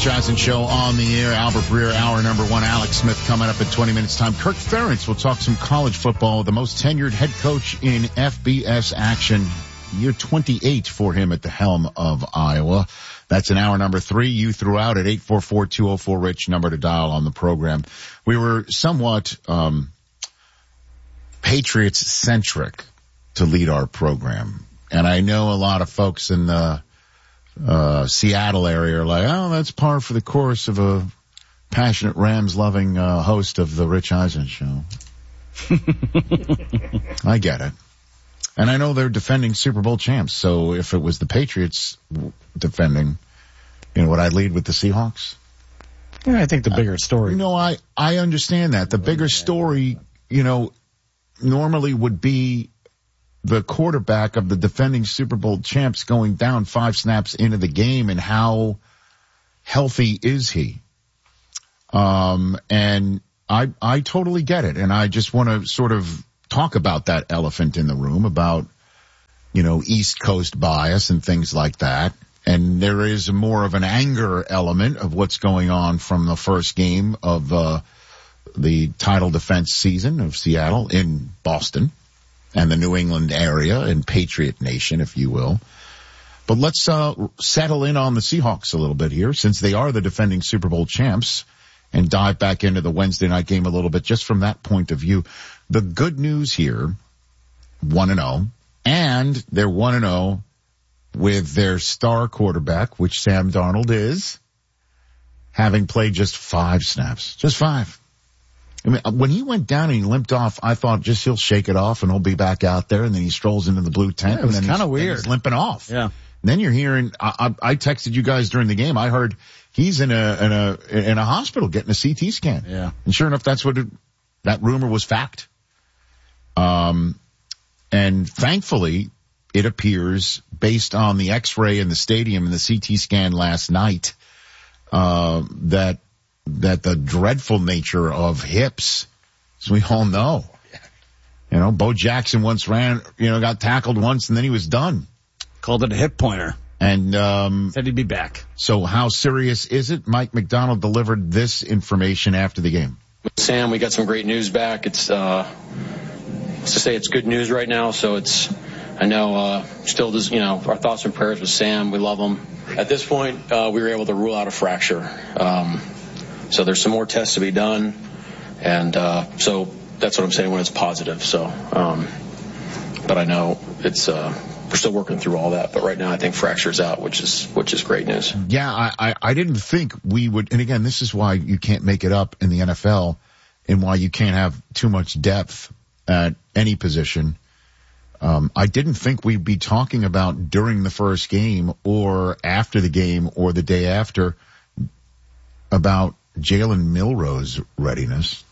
Rich Eisen Show on the air. Albert Breer, hour number one. Alex Smith coming up at 20 minutes time. Kirk Ferentz will talk some college football. The most tenured head coach in FBS action. Year 28 for him at the helm of Iowa. That's in hour number 3. You threw out at 844-204-RICH, number to dial on the program. We were somewhat Patriots-centric to lead our program. And I know a lot of folks in the Seattle area are like, oh, that's par for the course of a passionate Rams-loving host of the Rich Eisen Show. I get it. And I know they're defending Super Bowl champs, so if it was the Patriots defending, would I lead with the Seahawks? Yeah, I think the bigger story. I understand that. The bigger story, normally would be the quarterback of the defending Super Bowl champs going down 5 snaps into the game, and how healthy is he? And I totally get it, and I just want to sort of talk about that elephant in the room about, East Coast bias and things like that. And there is more of an anger element of what's going on from the first game of the title defense season of Seattle in Boston and the New England area and Patriot Nation, if you will. But let's settle in on the Seahawks a little bit here, since they are the defending Super Bowl champs, and dive back into the Wednesday night game a little bit just from that point of view. The good news here, 1-0, and they're 1-0 with their star quarterback, which Sam Darnold is, having played just 5 snaps. Just 5. I mean, when he went down and he limped off, I thought just he'll shake it off and he'll be back out there, and then he strolls into the blue tent. Yeah, it was kind of weird. He's limping off. Yeah. And then you're hearing, I texted you guys during the game, I heard he's in a hospital getting a CT scan. Yeah. And sure enough, that's what that rumor was fact. And thankfully, it appears, based on the X-ray in the stadium and the CT scan last night, that the dreadful nature of hips, as we all know, Bo Jackson once got tackled once and then he was done. Called it a hip pointer. And said he'd be back. So how serious is it? Mike McDonald delivered this information after the game. Sam, we got some great news back. It's to say it's good news right now. So I know still does, our thoughts and prayers with Sam. We love him. At this point, we were able to rule out a fracture. So there's some more tests to be done, and so that's what I'm saying when it's positive. So, but I know it's we're still working through all that. But right now, I think fracture's out, which is great news. Yeah, I didn't think we would. And again, this is why you can't make it up in the NFL, and why you can't have too much depth at any position. I didn't think we'd be talking about during the first game or after the game or the day after about Jalen Milroe's readiness.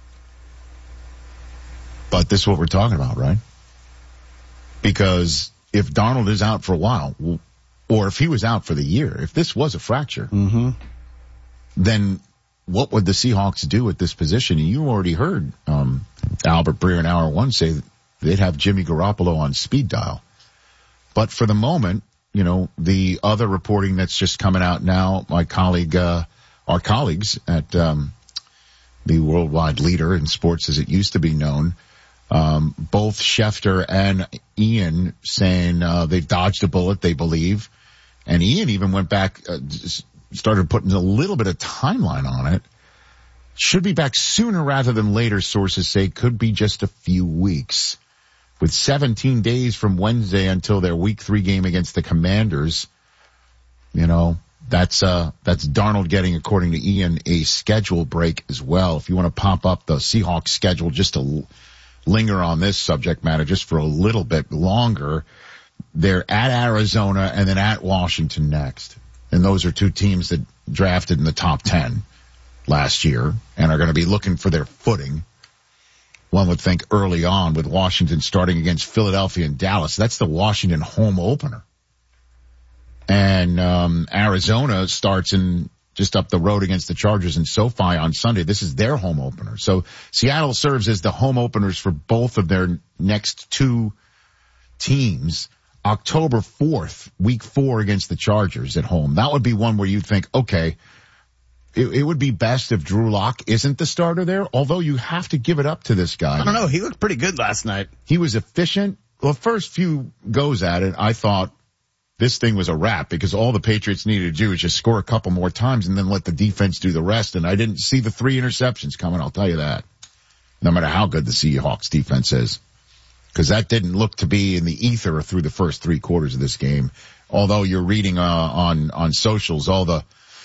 But this is what we're talking about, right? Because if Darnold is out for a while, or if he was out for the year, if this was a fracture, then what would the Seahawks do at this position? And you already heard Albert Breer in hour 1 say that they'd have Jimmy Garoppolo on speed dial. But for the moment, the other reporting that's just coming out now, our colleagues at the worldwide leader in sports as it used to be known, both Schefter and Ian saying they've dodged a bullet, they believe. And Ian even went back, started putting a little bit of timeline on it. Should be back sooner rather than later, sources say. Could be just a few weeks. With 17 days from Wednesday until their week 3 game against the Commanders, that's Darnold getting, according to Ian, a schedule break as well. If you want to pop up the Seahawks schedule just to linger on this subject matter just for a little bit longer, they're at Arizona and then at Washington next. And those are 2 teams that drafted in the top 10 last year and are going to be looking for their footing. One would think early on, with Washington starting against Philadelphia and Dallas. That's the Washington home opener. And Arizona starts in just up the road against the Chargers in SoFi on Sunday. This is their home opener. So Seattle serves as the home openers for both of their next 2 teams. October 4th, week 4 against the Chargers at home. That would be one where you think, okay, it would be best if Drew Lock isn't the starter there, although you have to give it up to this guy. I don't know. He looked pretty good last night. He was efficient. Well, first few goes at it, I thought this thing was a wrap because all the Patriots needed to do is just score a couple more times and then let the defense do the rest. And I didn't see the 3 interceptions coming, I'll tell you that. No matter how good the Seahawks defense is. Because that didn't look to be in the ether through the first 3 quarters of this game. Although you're reading on socials, all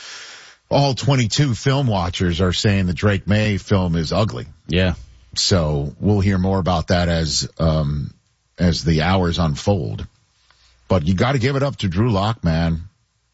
22 film watchers are saying the Drake May film is ugly. Yeah. So we'll hear more about that as the hours unfold. But you got to give it up to Drew Lock, man.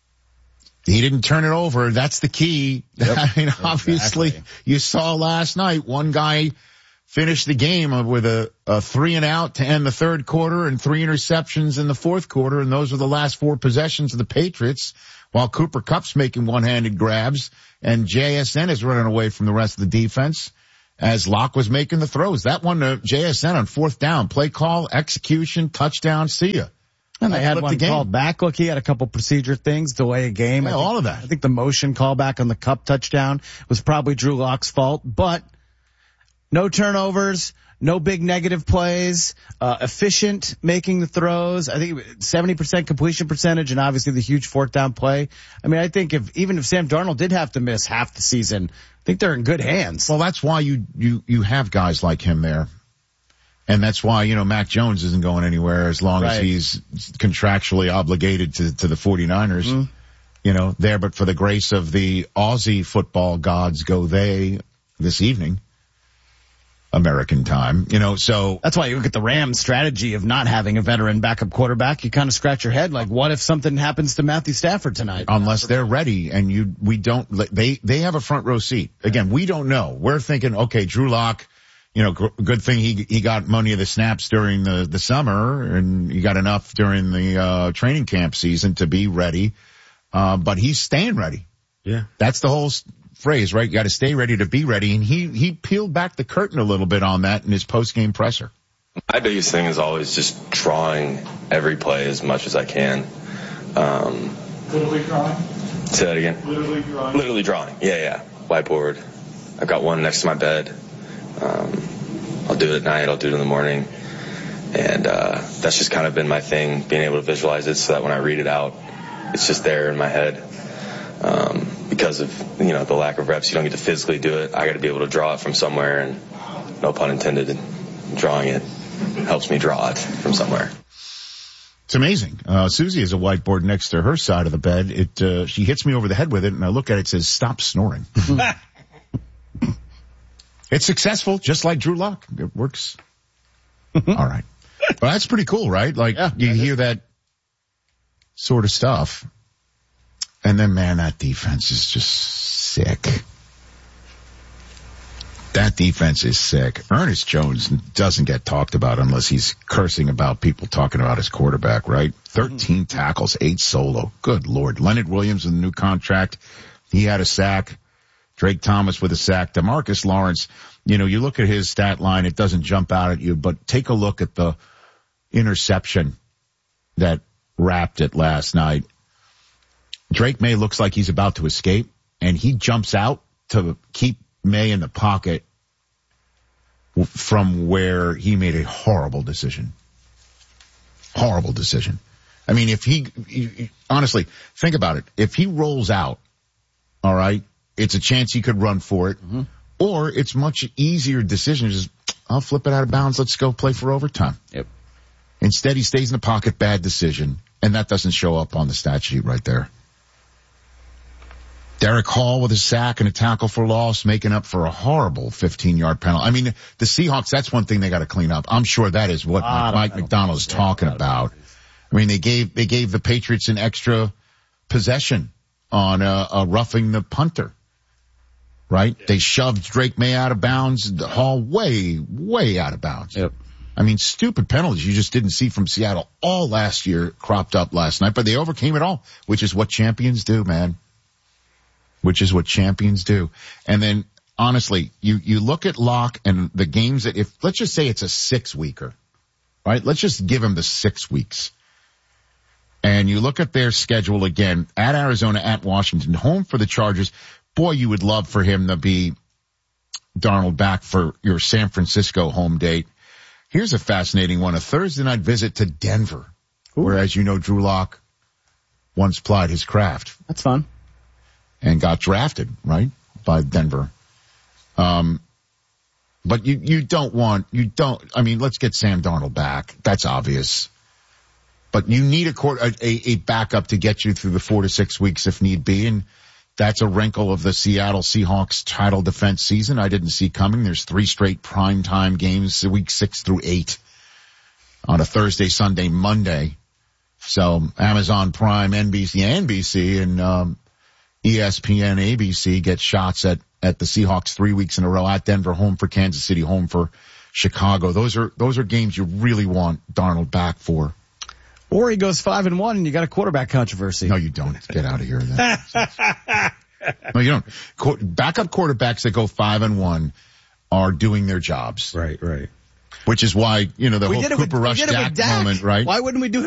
He didn't turn it over. That's the key. Yep, I mean, obviously, exactly. You saw last night one guy finished the game with a 3-and-out to end the third quarter and 3 interceptions in the fourth quarter, and those were the last 4 possessions of the Patriots, while Cooper Kupp's making one-handed grabs, and JSN is running away from the rest of the defense as Lock was making the throws. That one to JSN on 4th down. Play call, execution, touchdown, see ya. And they had one called back. Look, he had a couple procedure things, delay a game. Yeah, all of that. I think the motion callback on the Kupp touchdown was probably Drew Lock's fault, but no turnovers, no big negative plays, efficient making the throws. I think 70% completion percentage and obviously the huge 4th down play. I mean, I think even if Sam Darnold did have to miss half the season, I think they're in good hands. Well, that's why you have guys like him there. And that's why, Mac Jones isn't going anywhere as long as he's contractually obligated to the 49ers, there. But for the grace of the Aussie football gods go they this evening, American time, so. That's why you look at the Rams strategy of not having a veteran backup quarterback. You kind of scratch your head like, what if something happens to Matthew Stafford tonight? Unless they're ready and they have a front row seat. Again, we don't know. We're thinking, okay, Drew Lock, good thing he got money of the snaps during the summer and he got enough during the training camp season to be ready. But he's staying ready. Yeah. That's the whole phrase, right? You got to stay ready to be ready. And he peeled back the curtain a little bit on that in his post-game presser. My biggest thing is always just drawing every play as much as I can. Literally drawing? Say that again. Literally drawing? Literally drawing. Yeah. Whiteboard. I've got one next to my bed. I'll do it at night. I'll do it in the morning. And that's just kind of been my thing, being able to visualize it so that when I read it out, it's just there in my head. Because of, the lack of reps, you don't get to physically do it. I got to be able to draw it from somewhere, and no pun intended, drawing it helps me draw it from somewhere. It's amazing. Susie has a whiteboard next to her side of the bed. She hits me over the head with it, and I look at it, it says, "Stop snoring." It's successful, just like Drew Lock. It works. All right. But that's pretty cool, right? Like, you hear that sort of stuff. And then, man, that defense is just sick. That defense is sick. Ernest Jones doesn't get talked about unless he's cursing about people talking about his quarterback, right? 13 tackles, 8 solo. Good Lord. Leonard Williams with a new contract. He had a sack. Drake Thomas with a sack. DeMarcus Lawrence, you look at his stat line, it doesn't jump out at you, but take a look at the interception that wrapped it last night. Drake May looks like he's about to escape, and he jumps out to keep May in the pocket from where he made a horrible decision. Horrible decision. I mean, honestly, think about it. If he rolls out, all right, it's a chance he could run for it, or it's much easier decision. Just, I'll flip it out of bounds. Let's go play for overtime. Yep. Instead, he stays in the pocket. Bad decision. And that doesn't show up on the stat sheet right there. Derek Hall with a sack and a tackle for loss, making up for a horrible 15-yard penalty. I mean, the Seahawks, that's one thing they got to clean up. I'm sure that is what Mike McDonald is talking about. I mean, they gave the Patriots an extra possession on a roughing the punter. Right? They shoved Drake May out of bounds, the Hall way out of bounds. Yep. I mean, stupid penalties you just didn't see from Seattle all last year cropped up last night, but they overcame it all, which is what champions do, man. Which is what champions do. And then, honestly, you look at Locke and the games that let's just say it's a 6-weeker, right? Let's just give him the 6 weeks. And you look at their schedule again, at Arizona, at Washington, home for the Chargers, boy, you would love for him to be Darnold back for your San Francisco home date. Here's a fascinating one. A Thursday night visit to Denver, where, as you know, Drew Lock once plied his craft. That's fun. And got drafted, right, by Denver. But you don't, let's get Sam Darnold back. That's obvious. But you need a backup to get you through the 4 to 6 weeks if need be. And that's a wrinkle of the Seattle Seahawks title defense season I didn't see coming. There's 3 straight primetime games, week 6 through 8 on a Thursday, Sunday, Monday. So Amazon Prime, NBC, and ESPN, ABC get shots at the Seahawks 3 weeks in a row at Denver, home for Kansas City, home for Chicago. Those are games you really want Darnold back for. Or he goes 5-1 and you got a quarterback controversy. No, you don't. Get out of here. No, you don't. Backup quarterbacks that go 5-1 are doing their jobs. Right. Which is why, the whole Cooper Rush Dak moment, right? Why wouldn't we do it